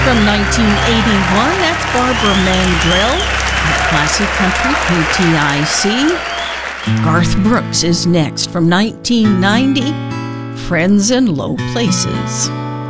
From 1981, that's Barbara Mandrell at Classic Country KTIC. Garth Brooks is next from 1990, Friends in Low Places.